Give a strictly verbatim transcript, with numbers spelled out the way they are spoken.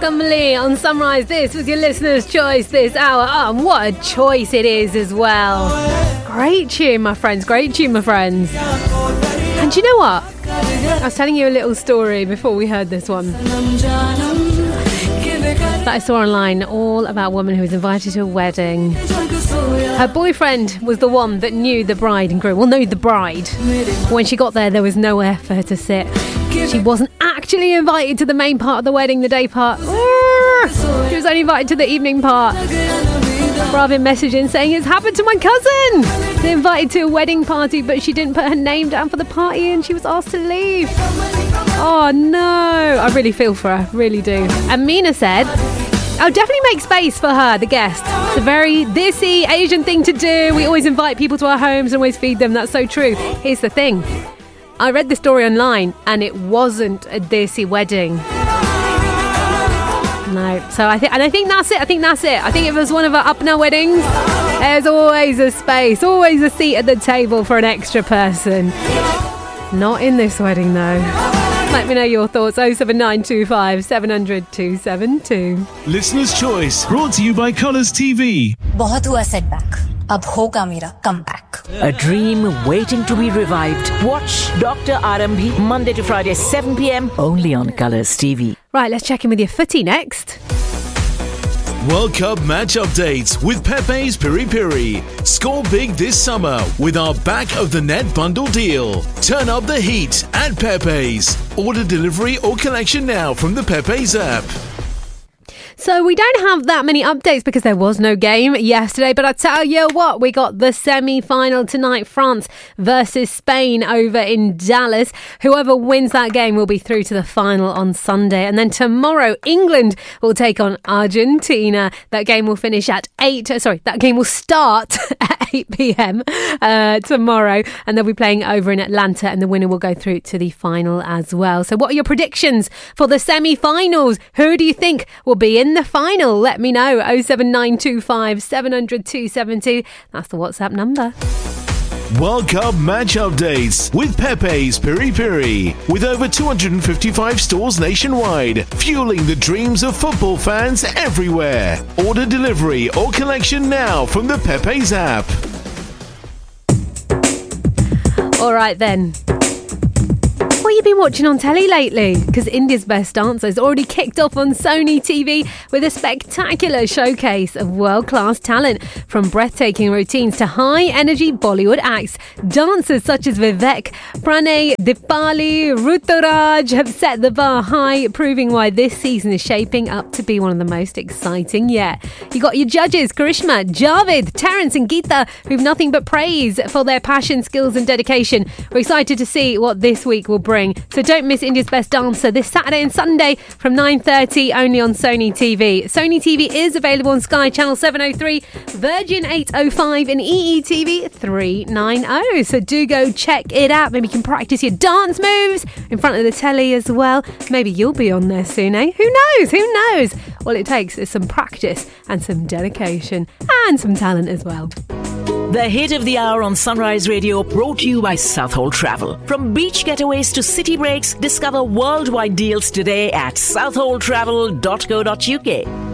Comely on Sunrise. This was your listener's choice this hour. Oh, and what a choice it is as well. Great tune, my friends. Great tune, my friends. And do you know what? I was telling you a little story before we heard this one that I saw online, all about a woman who was invited to a wedding. Her boyfriend was the one that knew the bride and groom. Well, knew the bride. When she got there, there was nowhere for her to sit. She wasn't actually invited to the main part of the wedding, the day part. She was only invited to the evening part. Robin messaging saying, it's happened to my cousin. They invited to a wedding party, but she didn't put her name down for the party and she was asked to leave. Oh no, I really feel for her, really do. And Mina said, I'll definitely make space for her, the guest. It's a very desi Asian thing to do. We always invite people to our homes and always feed them. That's so true. Here's the thing. I read the story online and it wasn't a desi wedding. No. So I think, and I think that's it. I think that's it. I think if it was one of our Apna weddings, there's always a space, always a seat at the table for an extra person. Not in this wedding though. Let me know your thoughts. oh seven nine two five seven hundred two seven two. Listener's Choice, brought to you by Colours T V. बहुत हुआ setback. अब होगा मेरा comeback. A dream waiting to be revived. Watch Doctor Arambhi Monday to Friday, seven p.m. only on Colours T V. Right, let's check in with your footy next. World Cup match updates with Pepe's Piri Piri. Score big this summer with our back of the net bundle deal. Turn up the heat at Pepe's. Order delivery or collection now from the Pepe's app. So we don't have that many updates because there was no game yesterday, but I tell you what, we got the semi-final tonight, France versus Spain over in Dallas. Whoever wins that game will be through to the final on Sunday. And then tomorrow, England will take on Argentina. That game will finish at eight, uh, sorry, that game will start at eight p.m. Uh, tomorrow, and they'll be playing over in Atlanta, and the winner will go through to the final as well. So what are your predictions for the semi-finals? Who do you think will be in the final? Let me know. oh seven nine two five seven hundred two seven two. That's the WhatsApp number. World Cup match updates with Pepe's Piri Piri. With over two hundred fifty-five stores nationwide, fueling the dreams of football fans everywhere. Order delivery or collection now from the Pepe's app. All right then. What have you been watching on telly lately? Because India's Best Dancer has already kicked off on Sony T V with a spectacular showcase of world-class talent, from breathtaking routines to high-energy Bollywood acts. Dancers such as Vivek, Pranay, Dipali, Ruturaj have set the bar high, proving why this season is shaping up to be one of the most exciting yet. You got your judges, Karishma, Javed, Terence and Geeta, who've nothing but praise for their passion, skills and dedication. We're excited to see what this week will bring. So don't miss India's Best Dancer this Saturday and Sunday from nine thirty only on Sony T V. Sony T V is available on Sky Channel seven oh three, Virgin eight oh five and E E T V three ninety. So do go check it out. Maybe you can practice your dance moves in front of the telly as well. Maybe you'll be on there soon, eh? Who knows? Who knows? All it takes is some practice and some dedication and some talent as well. The hit of the hour on Sunrise Radio, brought to you by Southhold Travel. From beach getaways to city breaks, discover worldwide deals today at southhold travel dot co dot uk.